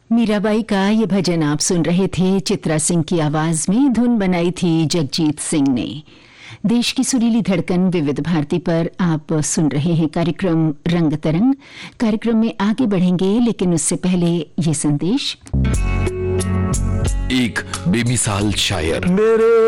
मीराबाई का ये भजन आप सुन रहे थे चित्रा सिंह की आवाज में। धुन बनाई थी जगजीत सिंह ने। देश की सुरीली धड़कन विविध भारती पर आप सुन रहे हैं कार्यक्रम रंग तरंग। कार्यक्रम में आगे बढ़ेंगे, लेकिन उससे पहले ये संदेश। एक बेमिसाल शायर। मेरे